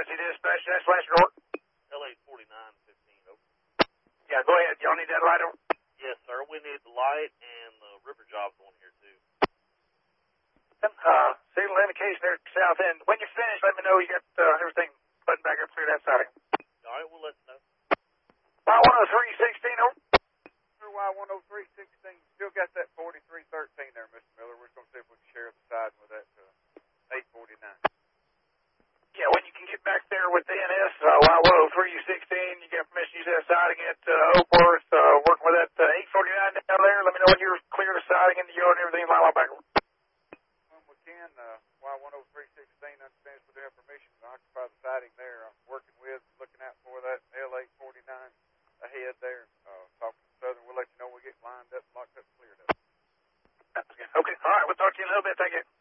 Chassis dispatch, that's last report. L84915, over. Yeah, go ahead. Y'all need that light over? Yes, sir. We need the light and the river jobs on here, too. Signal indication there at the south end. When you finish, let me know you got everything buttoned back up through that siding. All right, we'll let you know. Y10316, over. Y10316, still got that 4313 there, Mr. Miller. We're going to see if we can share the siding with that 849. Yeah, when you can get back there with the NS, Y10316, you got permission to use that siding at Oakworth, working with that 849 down there. Let me know when you're clear of siding in the yard and everything, line back. When we can, Y10316, unfinished with their permission to occupy the siding there. I'm working with, looking out for that L849 ahead there. Talking to Southern, we'll let you know when we get lined up, locked up, cleared up. Okay, all right, we'll talk to you in a little bit. Thank you.